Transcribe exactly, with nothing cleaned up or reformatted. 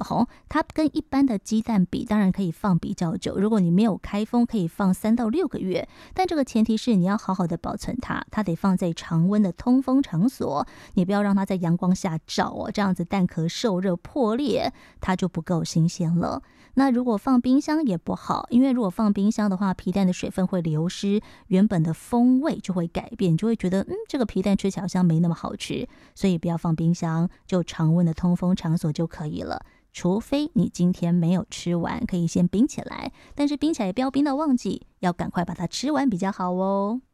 了吼，它跟一般的鸡蛋比，当然可以放比较久。如果你没有开封，可以放三到六个月，但这个前提是你要好好的保存它，它得放在常温的通风场所，你不要让它在阳光下照哦，这样子蛋壳受热破裂，它就不够新鲜了。那如果放冰箱也不好，因为如果放冰箱的话，皮蛋的水分会流失，原本的风味就会改变，你就会觉得嗯，这个皮蛋吃起来好像没那么好吃，所以不要放冰箱，就常温的通风场所就可以了。除非你今天没有吃完，可以先冰起来，但是冰起来也不要冰到忘记，要赶快把它吃完比较好哦。